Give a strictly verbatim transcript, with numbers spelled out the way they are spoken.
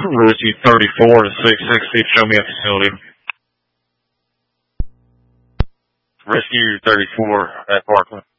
Rescue thirty-four to six sixty, show me a facility. Rescue thirty-four at Parkland.